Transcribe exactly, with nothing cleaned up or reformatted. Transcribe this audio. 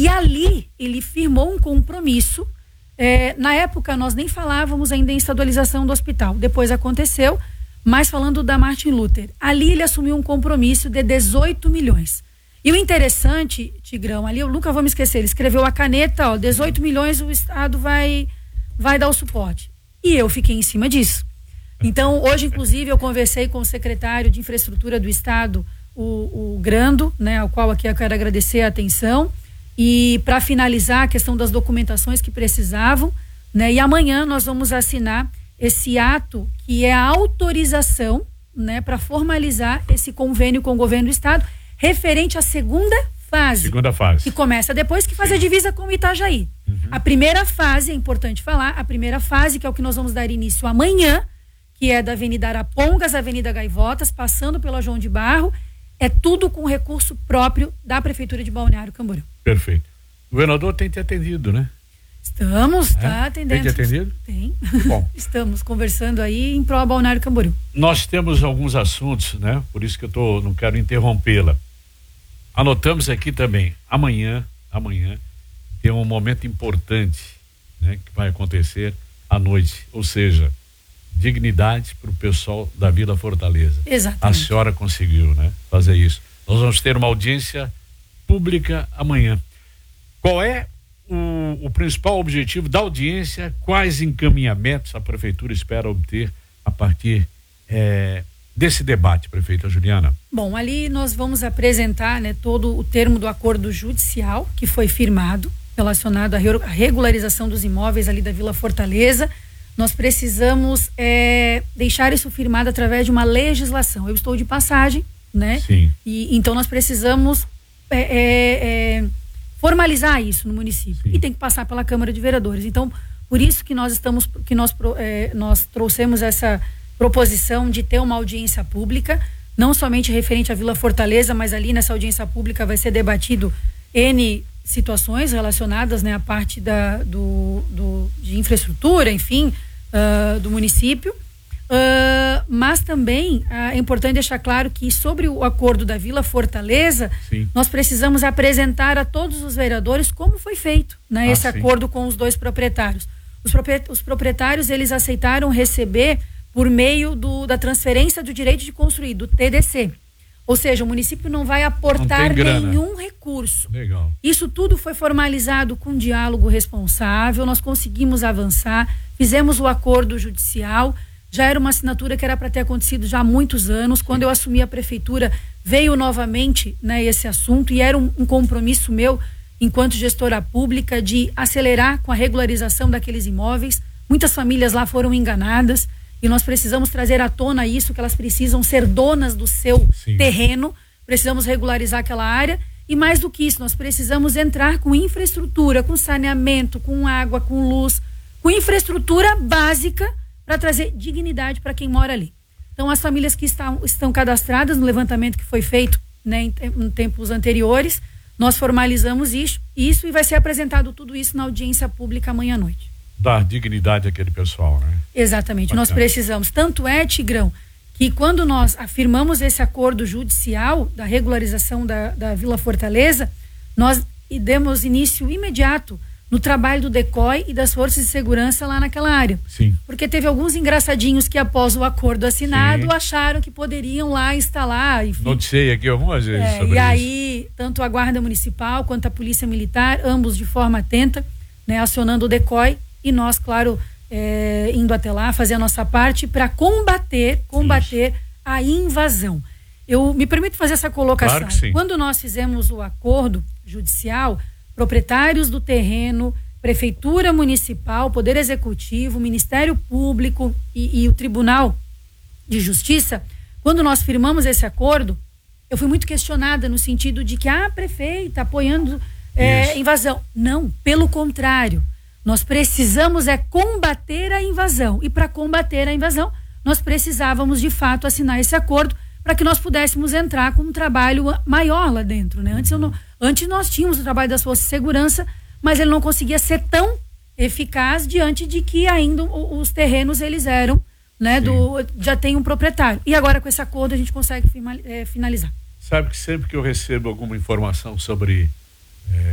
E ali ele firmou um compromisso. É, na época nós nem falávamos ainda em estadualização do hospital. Depois aconteceu, mas falando da Martin Luther, ali ele assumiu um compromisso de dezoito milhões. E o interessante, Tigrão, ali eu nunca vou me esquecer, ele escreveu a caneta, ó, dezoito milhões o Estado vai, vai dar o suporte. E eu fiquei em cima disso. Então, hoje, inclusive, eu conversei com o secretário de Infraestrutura do Estado, o, o Grando, né, ao qual aqui eu quero agradecer a atenção, e para finalizar a questão das documentações que precisavam, né, e amanhã nós vamos assinar esse ato que é a autorização, né, para formalizar esse convênio com o governo do Estado, referente à segunda fase. Segunda fase. Que começa depois, que faz Sim. a divisa com o Itajaí. Uhum. A primeira fase, é importante falar, a primeira fase, que é o que nós vamos dar início amanhã, que é da Avenida Arapongas, Avenida Gaivotas, passando pela João de Barro, é tudo com recurso próprio da Prefeitura de Balneário Camboriú. Perfeito. O governador tem te atendido, né? Estamos, tá é? atendendo. Tem te atendido? Tem. Bom. Estamos conversando aí em prol do Balneário Camboriú. Nós temos alguns assuntos, né? Por isso que eu tô, não quero interrompê-la. Anotamos aqui também, amanhã, amanhã, tem um momento importante, né? Que vai acontecer à noite, ou seja, dignidade para o pessoal da Vila Fortaleza. Exatamente. A senhora conseguiu, né? Fazer isso. Nós vamos ter uma audiência pública amanhã. Qual é o, o principal objetivo da audiência? Quais encaminhamentos a prefeitura espera obter a partir é, desse debate, prefeita Juliana? Bom, ali nós vamos apresentar, né, todo o termo do acordo judicial que foi firmado relacionado à regularização dos imóveis ali da Vila Fortaleza. Nós precisamos é, deixar isso firmado através de uma legislação. Eu estou de passagem, né? Sim. E então nós precisamos é, é, é, formalizar isso no município. Sim. E tem que passar pela Câmara de Vereadores. Então, por isso que nós estamos, que nós, é, nós trouxemos essa proposição de ter uma audiência pública, não somente referente à Vila Fortaleza, mas ali nessa audiência pública vai ser debatido N situações relacionadas, né, à parte da, do, do, de infraestrutura, enfim, uh, do município, uh, mas também uh, é importante deixar claro que sobre o acordo da Vila Fortaleza, sim, nós precisamos apresentar a todos os vereadores como foi feito, né, ah, esse sim. acordo com os dois proprietários. Os, propri- os proprietários, eles aceitaram receber por meio do, da transferência do direito de construir, do T D C. Ou seja, o município não vai aportar não nenhum recurso. Legal. Isso tudo foi formalizado com diálogo responsável, nós conseguimos avançar, fizemos o acordo judicial, já era uma assinatura que era para ter acontecido já há muitos anos. Sim. Quando eu assumi a prefeitura, veio novamente, né, esse assunto, e era um, um compromisso meu, enquanto gestora pública, de acelerar com a regularização daqueles imóveis. Muitas famílias lá foram enganadas, e nós precisamos trazer à tona isso, que elas precisam ser donas do seu Sim. terreno, precisamos regularizar aquela área, e mais do que isso, nós precisamos entrar com infraestrutura, com saneamento, com água, com luz, com infraestrutura básica para trazer dignidade para quem mora ali. Então, as famílias que estão, estão cadastradas no levantamento que foi feito, né, em, em tempos anteriores, nós formalizamos isso, isso e vai ser apresentado tudo isso na audiência pública amanhã à noite. Dar dignidade àquele pessoal, né? Exatamente. Bacana. Nós precisamos. Tanto é, Tigrão, que quando nós afirmamos esse acordo judicial da regularização da, da Vila Fortaleza, nós demos início imediato no trabalho do DECOI e das forças de segurança lá naquela área. Sim. Porque teve alguns engraçadinhos que, após o acordo assinado, Sim. acharam que poderiam lá instalar. Enfim. Noticiei aqui algumas vezes é, sobre e isso. aí, tanto a Guarda Municipal quanto a Polícia Militar, ambos de forma atenta, né, acionando o DECOI, e nós, claro, é, indo até lá, fazer a nossa parte para combater, combater Isso. a invasão. Eu me permito fazer essa colocação. Claro que sim. Quando nós fizemos o acordo judicial, proprietários do terreno, Prefeitura Municipal, Poder Executivo, Ministério Público e, e o Tribunal de Justiça, quando nós firmamos esse acordo, eu fui muito questionada no sentido de que a ah, prefeita apoiando é, invasão. Não, pelo contrário. Nós precisamos é combater a invasão, e para combater a invasão nós precisávamos de fato assinar esse acordo para que nós pudéssemos entrar com um trabalho maior lá dentro, né? Antes, eu não, antes nós tínhamos o trabalho das forças de segurança, mas ele não conseguia ser tão eficaz diante de que ainda os terrenos eles eram, né, do, já tem um proprietário, e agora com esse acordo a gente consegue finalizar. Sabe que sempre que eu recebo alguma informação sobre é,